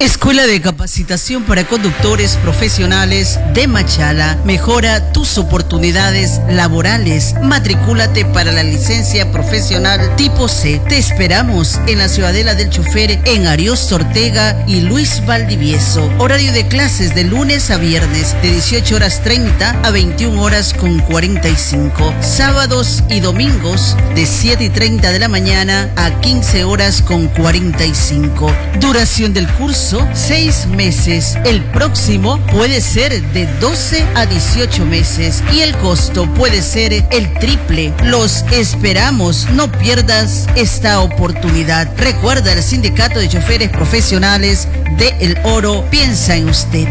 Escuela de Capacitación para Conductores Profesionales de Machala. Mejora tus oportunidades laborales. Matricúlate para la licencia profesional tipo C. Te esperamos en la Ciudadela del Chofer en Ariosto Ortega y Luis Valdivieso. Horario de clases de lunes a viernes de 18:30 a 21:45. Sábados y domingos de 7:30 de la mañana a 15:45. Duración del curso 6 meses. El próximo puede ser de 12 a 18 meses y el costo puede ser el triple. Los esperamos. No pierdas esta oportunidad. Recuerda, el Sindicato de Choferes Profesionales de El Oro piensa en usted.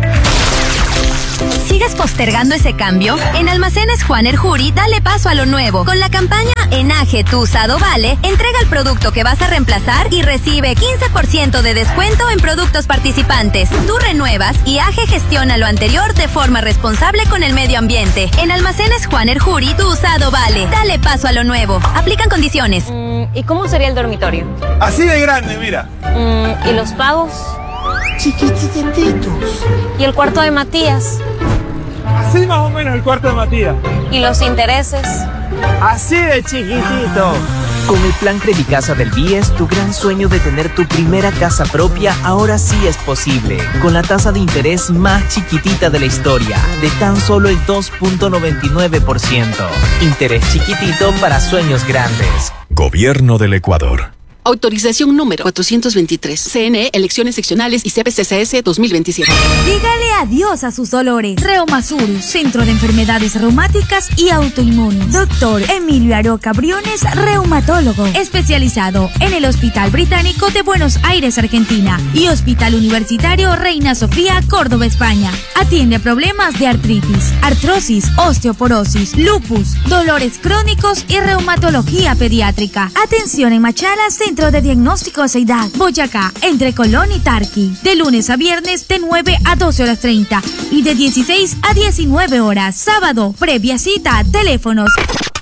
¿Sigues postergando ese cambio? En Almacenes Juan Erjuri, dale paso a lo nuevo. Con la campaña Enaje tu usado vale, entrega el producto que vas a reemplazar y recibe 15% de descuento en productos participantes. Tú renuevas y AGE gestiona lo anterior de forma responsable con el medio ambiente. En Almacenes Juan Erjuri, tu usado vale. Dale paso a lo nuevo. Aplican condiciones. ¿Y cómo sería el dormitorio? Así de grande, mira. ¿Y los pagos? Chiquitititos. ¿Y el cuarto de Matías? Así más o menos el cuarto de Matías. ¿Y los intereses? Así de chiquitito. Con el plan Credicasa del BIES, tu gran sueño de tener tu primera casa propia ahora sí es posible. Con la tasa de interés más chiquitita de la historia, de tan solo el 2.99%. Interés chiquitito para sueños grandes. Gobierno del Ecuador. Autorización número 423. CNE, Elecciones Seccionales y CPCCS 2027. Dígale adiós a sus dolores. Reumasur, Centro de Enfermedades Reumáticas y Autoinmunes. Doctor Emilio Aroca Briones, reumatólogo, especializado en el Hospital Británico de Buenos Aires, Argentina, y Hospital Universitario Reina Sofía, Córdoba, España. Atiende problemas de artritis, artrosis, osteoporosis, lupus, dolores crónicos y reumatología pediátrica. Atención en Machala, Centro de Diagnóstico Seidad, Boyacá, entre Colón y Tarqui. De lunes a viernes de 9 a 12:30 y de 16 a 19 horas. Sábado, previa cita, teléfonos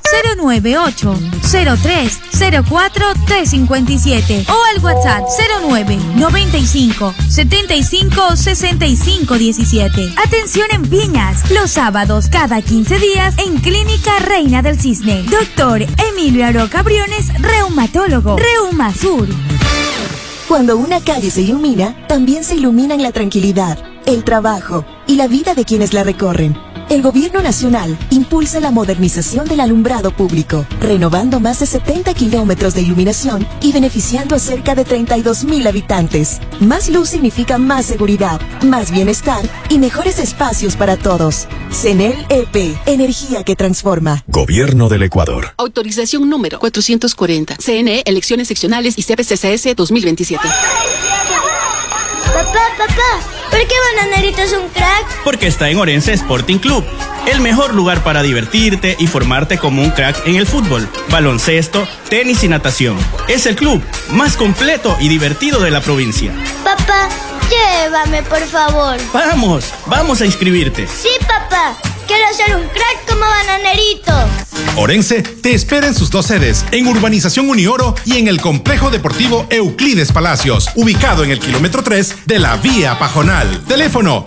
098-03-04-357 o al WhatsApp 09-95-75-65-17. Atención en Piñas, los sábados cada 15 días en Clínica Reina del Cisne. Doctor Emilio Aroca Briones, reumatólogo. Reumasur. Cuando una calle se ilumina, también se iluminan la tranquilidad, el trabajo y la vida de quienes la recorren. El Gobierno Nacional impulsa la modernización del alumbrado público, renovando más de 70 kilómetros de iluminación y beneficiando a cerca de 32.000 habitantes. Más luz significa más seguridad, más bienestar y mejores espacios para todos. CENEL EP, energía que transforma. Gobierno del Ecuador. Autorización número 440. CNE, Elecciones Seccionales y CPCCS 2027. Papá, ¿por qué Bananerito es un crack? Porque está en Orense Sporting Club, el mejor lugar para divertirte y formarte como un crack en el fútbol, baloncesto, tenis y natación. Es el club más completo y divertido de la provincia. Papá, llévame, por favor. Vamos a inscribirte. Sí, papá, quiero ser un crack como Bananerito. Orense te espera en sus 2 sedes, en Urbanización Unioro y en el Complejo Deportivo Euclides Palacios, ubicado en el kilómetro 3 de la Vía Pajonal. Teléfono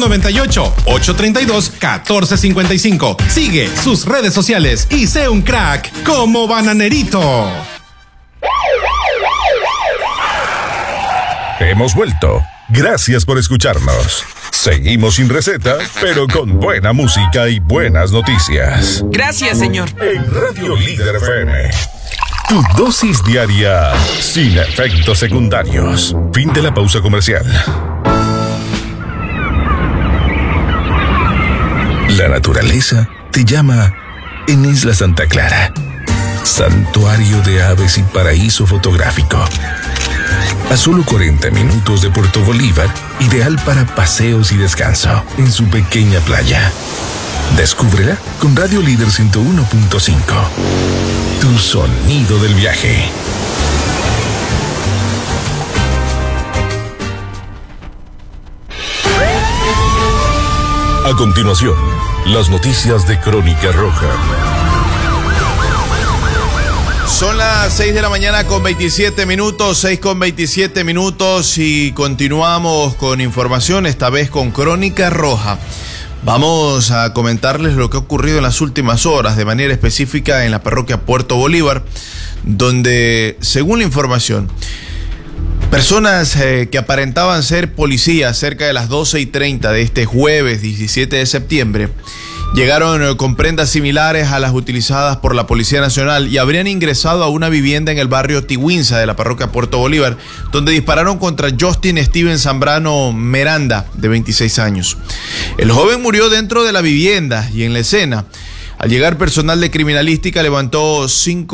098-832-1455. Sigue sus redes sociales y sé un crack como Bananerito. Hemos vuelto. Gracias por escucharnos. Seguimos sin receta, pero con buena música y buenas noticias. Gracias, señor. En Radio Líder FM. Tu dosis diaria sin efectos secundarios. Fin de la pausa comercial. La naturaleza te llama en Isla Santa Clara. Santuario de aves y paraíso fotográfico. A solo 40 minutos de Puerto Bolívar, ideal para paseos y descanso en su pequeña playa. Descúbrela con Radio Líder 101.5. Tu sonido del viaje. A continuación, las noticias de Crónica Roja. Son las 6 de la mañana con 27 minutos, 6 con 27 minutos y continuamos con información, esta vez con Crónica Roja. Vamos a comentarles lo que ha ocurrido en las últimas horas, de manera específica en la parroquia Puerto Bolívar, donde, según la información, personas que aparentaban ser policías cerca de las 12:30 de este jueves 17 de septiembre llegaron con prendas similares a las utilizadas por la Policía Nacional y habrían ingresado a una vivienda en el barrio Tigüinza de la parroquia Puerto Bolívar, donde dispararon contra Justin Steven Zambrano Miranda, de 26 años. El joven murió dentro de la vivienda y en la escena, al llegar personal de criminalística, levantó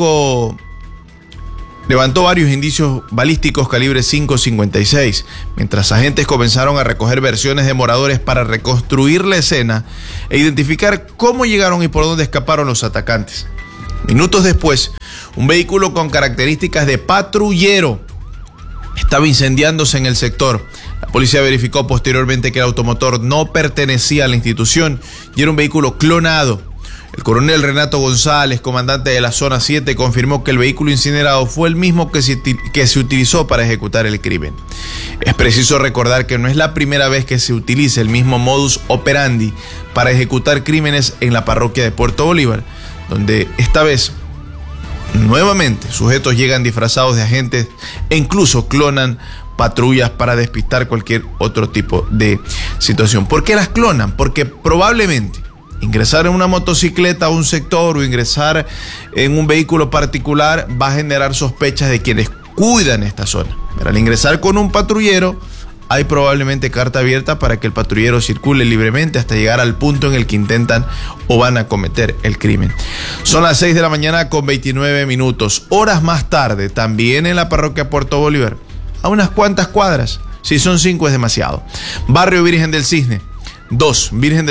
varios indicios balísticos calibre .556, mientras agentes comenzaron a recoger versiones de moradores para reconstruir la escena e identificar cómo llegaron y por dónde escaparon los atacantes. Minutos después, un vehículo con características de patrullero estaba incendiándose en el sector. La policía verificó posteriormente que el automotor no pertenecía a la institución y era un vehículo clonado. El coronel Renato González, comandante de la zona 7, confirmó que el vehículo incinerado fue el mismo que se utilizó para ejecutar el crimen. Es preciso recordar que no es la primera vez que se utiliza el mismo modus operandi para ejecutar crímenes en la parroquia de Puerto Bolívar, donde esta vez, nuevamente, sujetos llegan disfrazados de agentes e incluso clonan patrullas para despistar cualquier otro tipo de situación. ¿Por qué las clonan? Porque probablemente ingresar en una motocicleta a un sector o ingresar en un vehículo particular va a generar sospechas de quienes cuidan esta zona. Pero al ingresar con un patrullero, hay probablemente carta abierta para que el patrullero circule libremente hasta llegar al punto en el que intentan o van a cometer el crimen. Son las 6 de la mañana con 29 minutos. Horas más tarde, también en la parroquia Puerto Bolívar, a unas cuantas cuadras, si son 5 es demasiado. Barrio Virgen del Cisne 2,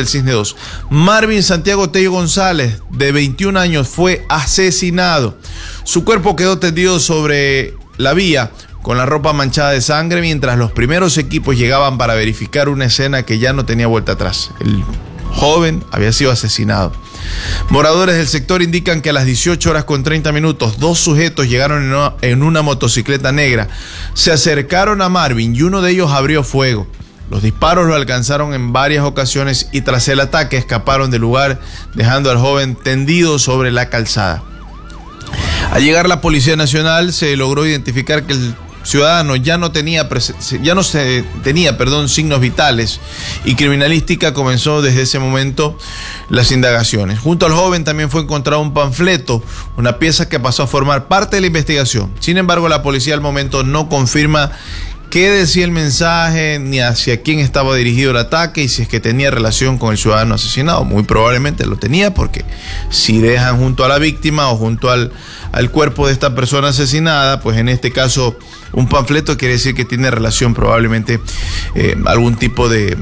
Marvin Santiago Tello González, de 21 años, fue asesinado. Su cuerpo quedó tendido sobre la vía con la ropa manchada de sangre, mientras los primeros equipos llegaban para verificar una escena que ya no tenía vuelta atrás. El joven había sido asesinado. Moradores del sector indican que a las 18 horas con 30 minutos, dos sujetos llegaron en una motocicleta negra. Se acercaron a Marvin y uno de ellos abrió fuego. Los disparos lo alcanzaron en varias ocasiones y tras el ataque escaparon del lugar, dejando al joven tendido sobre la calzada. Al llegar la Policía Nacional, se logró identificar que el ciudadano ya no tenía signos vitales, y criminalística comenzó desde ese momento las indagaciones. Junto al joven también fue encontrado un panfleto, una pieza que pasó a formar parte de la investigación. Sin embargo, la policía al momento no confirma qué decía el mensaje, ni hacia quién estaba dirigido el ataque y si es que tenía relación con el ciudadano asesinado. Muy probablemente lo tenía, porque si dejan junto a la víctima o junto al cuerpo de esta persona asesinada, pues en este caso un panfleto quiere decir que tiene relación probablemente algún tipo de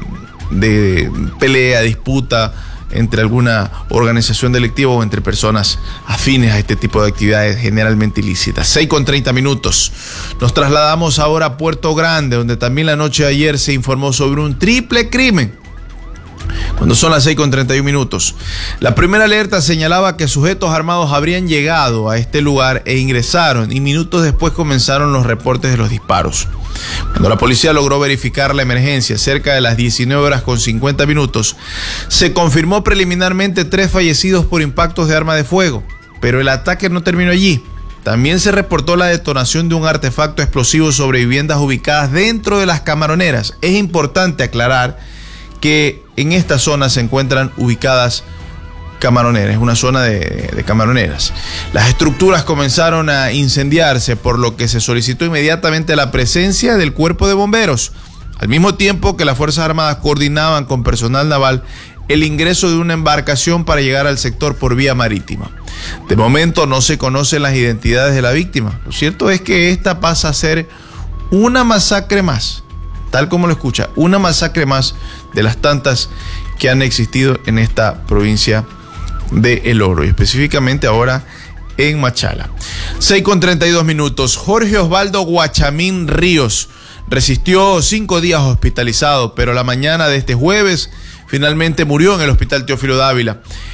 pelea, disputa entre alguna organización delictiva o entre personas afines a este tipo de actividades generalmente ilícitas. 6 con 30 minutos. Nos trasladamos ahora a Puerto Grande, donde también la noche de ayer se informó sobre un triple crimen. Cuando son las 6 con 31 minutos. La primera alerta señalaba que sujetos armados habrían llegado a este lugar e ingresaron, y minutos después comenzaron los reportes de los disparos. Cuando la policía logró verificar la emergencia cerca de las 19 horas con 50 minutos, se confirmó preliminarmente 3 fallecidos por impactos de arma de fuego, pero el ataque no terminó allí. También se reportó la detonación de un artefacto explosivo sobre viviendas ubicadas dentro de las camaroneras. Es importante aclarar que en esta zona se encuentran ubicadas camaroneras, es una zona de camaroneras. Las estructuras comenzaron a incendiarse, por lo que se solicitó inmediatamente la presencia del cuerpo de bomberos, al mismo tiempo que las Fuerzas Armadas coordinaban con personal naval el ingreso de una embarcación para llegar al sector por vía marítima. De momento no se conocen las identidades de la víctima. Lo cierto es que esta pasa a ser una masacre más, tal como lo escucha, una masacre más de las tantas que han existido en esta provincia de El Oro, y específicamente ahora en Machala. 6 con 32 minutos. Jorge Osvaldo Guachamín Ríos resistió 5 días hospitalizado, pero la mañana de este jueves finalmente murió en el Hospital Teófilo Dávila.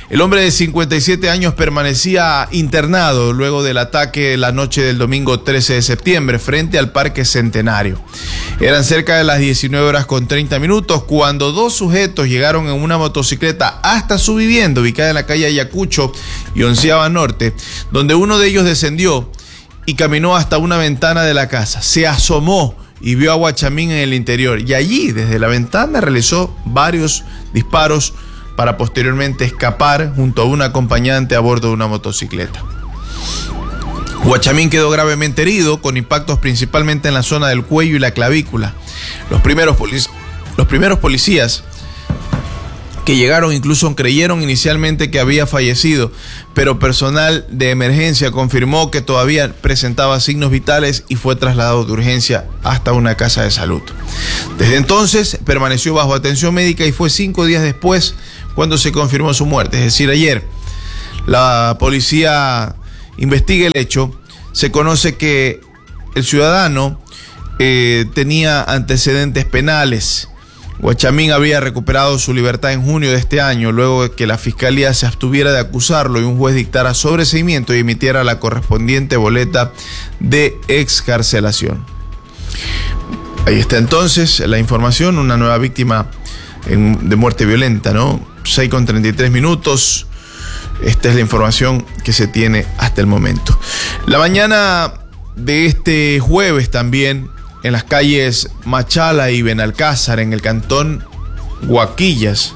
El hombre de 57 años permanecía internado luego del ataque la noche del domingo 13 de septiembre frente al Parque Centenario. Eran cerca de las 19:30 cuando dos sujetos llegaron en una motocicleta hasta su vivienda ubicada en la calle Ayacucho y Onceava Norte, donde uno de ellos descendió y caminó hasta una ventana de la casa. Se asomó y vio a Guachamín en el interior y allí desde la ventana realizó varios disparos para posteriormente escapar junto a un acompañante a bordo de una motocicleta. Guachamín quedó gravemente herido, con impactos principalmente en la zona del cuello y la clavícula. Los primeros policías que llegaron incluso creyeron inicialmente que había fallecido, pero personal de emergencia confirmó que todavía presentaba signos vitales y fue trasladado de urgencia hasta una casa de salud. Desde entonces permaneció bajo atención médica y fue 5 días después cuando se confirmó su muerte, es decir, ayer. La policía investiga el hecho. Se conoce que el ciudadano tenía antecedentes penales. Guachamín había recuperado su libertad en junio de este año, luego de que la fiscalía se abstuviera de acusarlo y un juez dictara sobreseimiento y emitiera la correspondiente boleta de excarcelación. Ahí está entonces la información, una nueva víctima de muerte violenta, ¿no? 6:33. Esta es la información que se tiene hasta el momento. La mañana de este jueves también, en las calles Machala y Benalcázar, en el cantón Huaquillas,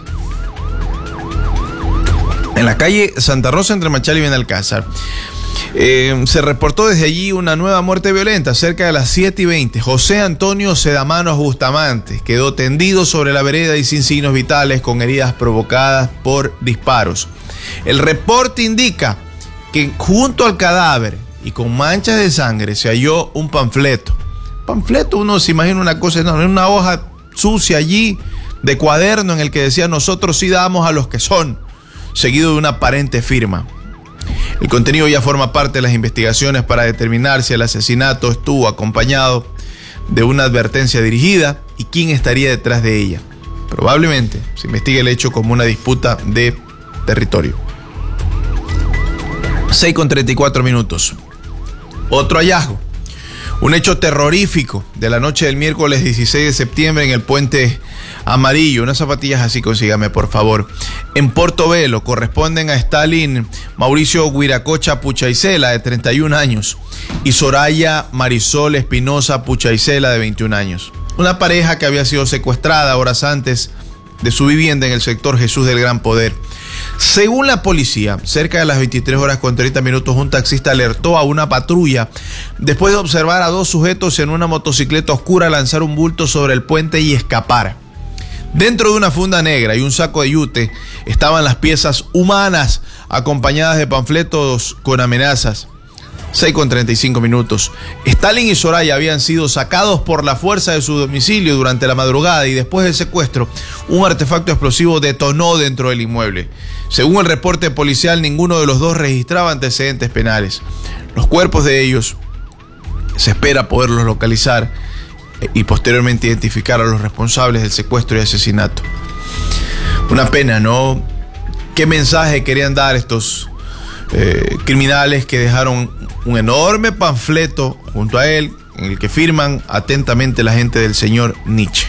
en la calle Santa Rosa entre Machala y Benalcázar, se reportó desde allí una nueva muerte violenta. Cerca de las 7:20, José Antonio Sedamanos Bustamante quedó tendido sobre la vereda y sin signos vitales, con heridas provocadas por disparos. El reporte indica que junto al cadáver y con manchas de sangre se halló un panfleto. Panfleto, uno se imagina una cosa, no, una hoja sucia allí de cuaderno en el que decía: nosotros sí damos a los que son, seguido de una aparente firma. El contenido ya forma parte de las investigaciones para determinar si el asesinato estuvo acompañado de una advertencia dirigida y quién estaría detrás de ella. Probablemente se investigue el hecho como una disputa de territorio. 6:34. Otro hallazgo. Un hecho terrorífico de la noche del miércoles 16 de septiembre en el Puente Amarillo. Unas zapatillas así, consígame, por favor. En Portobelo corresponden a Stalin Mauricio Huiracocha Puchaicela, de 31 años, y Soraya Marisol Espinosa Puchaicela, de 21 años. Una pareja que había sido secuestrada horas antes de su vivienda en el sector Jesús del Gran Poder. Según la policía, cerca de las 23:30, un taxista alertó a una patrulla después de observar a dos sujetos en una motocicleta oscura lanzar un bulto sobre el puente y escapar. Dentro de una funda negra y un saco de yute estaban las piezas humanas acompañadas de panfletos con amenazas. 6:35. Stalin y Soraya habían sido sacados por la fuerza de su domicilio durante la madrugada y después del secuestro, un artefacto explosivo detonó dentro del inmueble. Según el reporte policial, ninguno de los dos registraba antecedentes penales. Los cuerpos de ellos se espera poderlos localizar y posteriormente identificar a los responsables del secuestro y asesinato. Una pena, ¿no? ¿Qué mensaje querían dar estos criminales que dejaron un enorme panfleto junto a él en el que firman atentamente la gente del señor Nietzsche?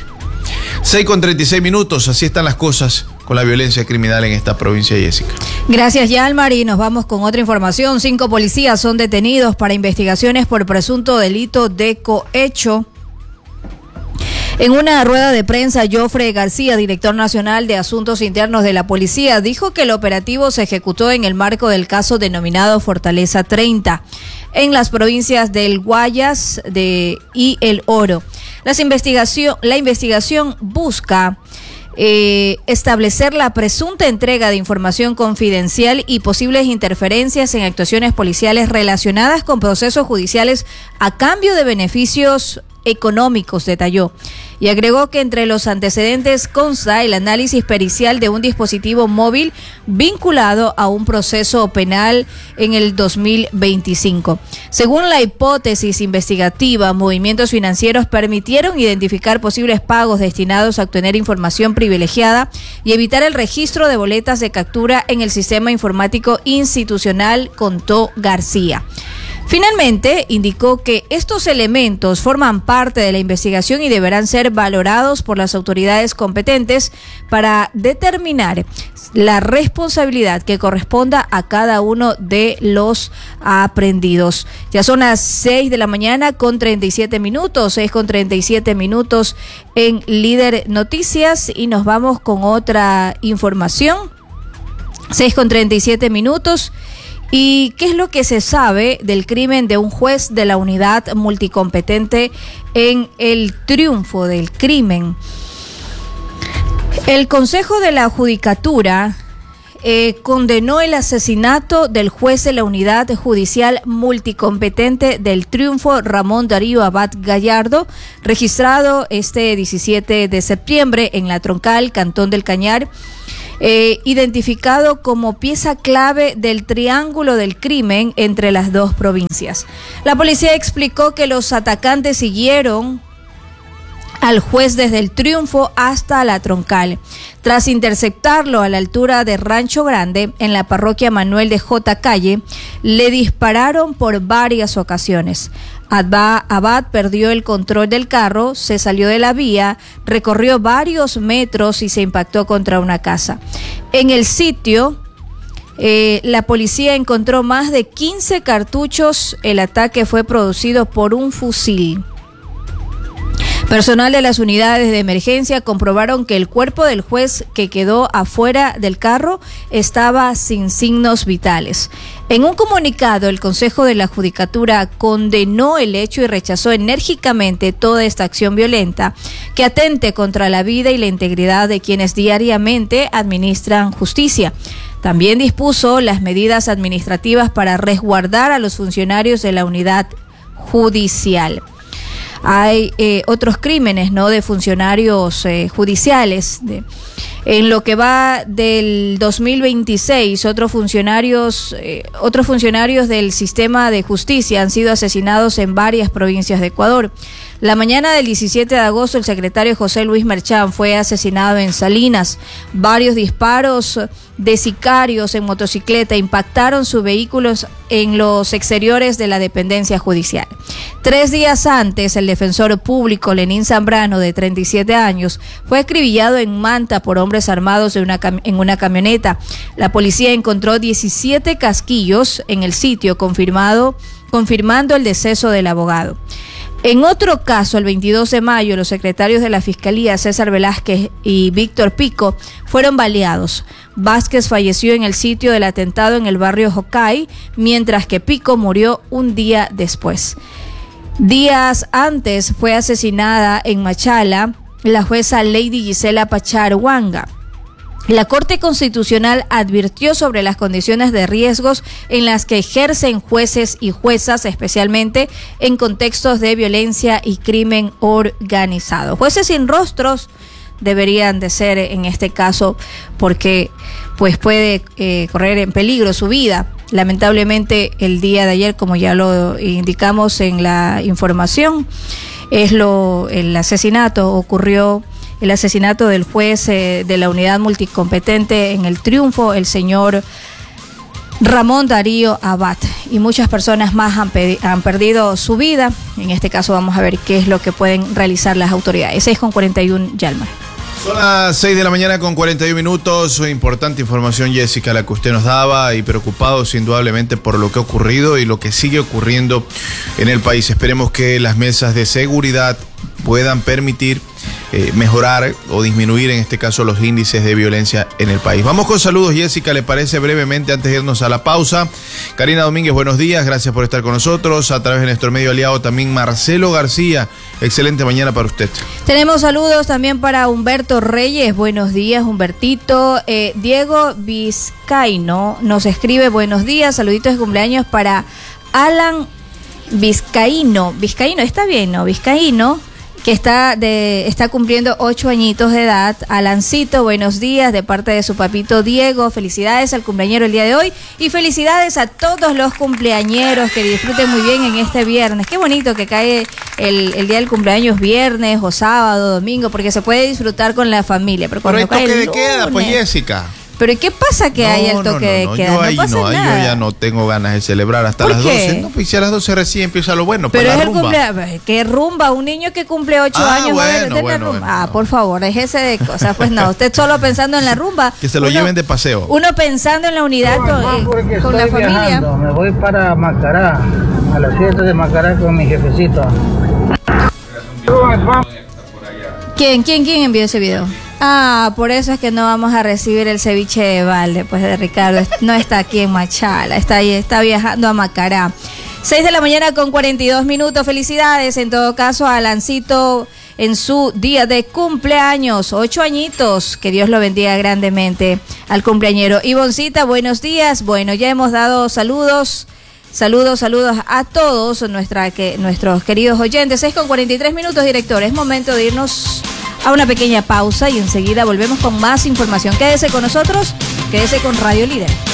6:36. Así están las cosas con la violencia criminal en esta provincia, Jessica. Gracias, Yalmar, y nos vamos con otra información. 5 policías son detenidos para investigaciones por presunto delito de cohecho. En una rueda de prensa, Jofre García, director nacional de Asuntos Internos de la Policía, dijo que el operativo se ejecutó en el marco del caso denominado Fortaleza 30, en las provincias del Guayas y El Oro. La investigación busca establecer la presunta entrega de información confidencial y posibles interferencias en actuaciones policiales relacionadas con procesos judiciales a cambio de beneficios económicos, detalló. y agregó que entre los antecedentes consta el análisis pericial de un dispositivo móvil vinculado a un proceso penal en el 2025. Según la hipótesis investigativa, movimientos financieros permitieron identificar posibles pagos destinados a obtener información privilegiada y evitar el registro de boletas de captura en el sistema informático institucional, contó García. Finalmente, indicó que estos elementos forman parte de la investigación y deberán ser valorados por las autoridades competentes para determinar la responsabilidad que corresponda a cada uno de los aprehendidos. Ya son las 6 de la mañana con 37 minutos, 6 con 37 minutos en Líder Noticias, y nos vamos con otra información. 6 con 37 minutos. ¿Y qué es lo que se sabe del crimen de un juez de la unidad multicompetente en el triunfo del crimen? El Consejo de la Judicatura condenó el asesinato del juez de la unidad judicial multicompetente del triunfo, Ramón Darío Abad Gallardo, registrado este 17 de septiembre en La Troncal, Cantón del Cañar, identificado como pieza clave del triángulo del crimen entre las dos provincias. La policía explicó que los atacantes siguieron al juez desde el Triunfo hasta La Troncal. Tras interceptarlo a la altura de Rancho Grande, en la parroquia Manuel de J. Calle, le dispararon por varias ocasiones. Abad perdió el control del carro, se salió de la vía, recorrió varios metros y se impactó contra una casa. En el sitio, la policía encontró más de 15 cartuchos. El ataque fue producido por un fusil. Personal de las unidades de emergencia comprobaron que el cuerpo del juez que quedó afuera del carro estaba sin signos vitales. En un comunicado, el Consejo de la Judicatura condenó el hecho y rechazó enérgicamente toda esta acción violenta que atente contra la vida y la integridad de quienes diariamente administran justicia. También dispuso las medidas administrativas para resguardar a los funcionarios de la unidad judicial. Hay otros crímenes, ¿no?, de funcionarios judiciales. En lo que va del 2026, otros funcionarios del sistema de justicia han sido asesinados en varias provincias de Ecuador. La mañana del 17 de agosto, el secretario José Luis Merchán fue asesinado en Salinas. Varios disparos de sicarios en motocicleta impactaron sus vehículos en los exteriores de la dependencia judicial. 3 días antes, el defensor público Lenín Zambrano, de 37 años, fue acribillado en Manta por hombres armados en una camioneta. La policía encontró 17 casquillos en el sitio, confirmando el deceso del abogado. En otro caso, el 22 de mayo, los secretarios de la Fiscalía, César Velázquez y Víctor Pico, fueron baleados. Vázquez falleció en el sitio del atentado en el barrio Jocay, mientras que Pico murió un día después. Días antes fue asesinada en Machala la jueza Lady Gisela Pachar Huanga. La Corte Constitucional advirtió sobre las condiciones de riesgos en las que ejercen jueces y juezas, especialmente en contextos de violencia y crimen organizado. Jueces sin rostros deberían de ser en este caso, porque pues puede correr en peligro su vida. Lamentablemente, el día de ayer, como ya lo indicamos en la información, el asesinato ocurrió. El asesinato del juez de la unidad multicompetente en el Triunfo, el señor Ramón Darío Abad, y muchas personas más han perdido su vida. En este caso vamos a ver qué es lo que pueden realizar las autoridades. 6:41, Yalmar. Son las 6 de la mañana con 41 minutos. Importante información, Jessica, la que usted nos daba, y preocupados indudablemente por lo que ha ocurrido y lo que sigue ocurriendo en el país. Esperemos que las mesas de seguridad puedan permitir mejorar o disminuir en este caso los índices de violencia en el país. Vamos con saludos, Jessica, ¿le parece brevemente antes de irnos a la pausa? Karina Domínguez, buenos días, gracias por estar con nosotros. A través de nuestro medio aliado también Marcelo García, excelente mañana para usted. Tenemos saludos también para Humberto Reyes, buenos días Humbertito. Diego Vizcaíno nos escribe, buenos días, saluditos de cumpleaños para Alan Vizcaíno, está bien, ¿no? Vizcaíno. que está cumpliendo 8 añitos de edad. Alancito, buenos días de parte de su papito Diego. Felicidades al cumpleañero el día de hoy y felicidades a todos los cumpleañeros, que disfruten muy bien en este viernes. Qué bonito que cae el día del cumpleaños viernes o sábado, domingo, porque se puede disfrutar con la familia. Pero hay cae toque el de queda, lunes, pues, Jessica. ¿Pero qué pasa que haya el toque de queda? Yo ya no tengo ganas de celebrar hasta las 12. No, pues si a las 12 recién empieza lo bueno. Pero para es la el rumba. cumpleaños. ¿Qué rumba? Un niño que cumple 8 años va a ver rumba. Por favor, déjese de cosas. Pues no, usted solo pensando en la rumba. Que se lo lleven de paseo. Uno pensando en la unidad con la familia. Viajando. Me voy para Macará, a las 7 de Macará con mi jefecito. ¿Quién envió ese video? Por eso es que no vamos a recibir el ceviche de balde, pues, de Ricardo. No está aquí en Machala, está viajando a Macará. 6 de la mañana con 42 minutos. Felicidades, en todo caso, a Alancito en su día de cumpleaños. 8 añitos. Que Dios lo bendiga grandemente al cumpleañero. Ivoncita, buenos días. Bueno, ya hemos dado saludos. Saludos a todos nuestros queridos oyentes. 6 con 43 minutos, director. Es momento de irnos a una pequeña pausa y enseguida volvemos con más información. Quédese con nosotros, quédese con Radio Líder.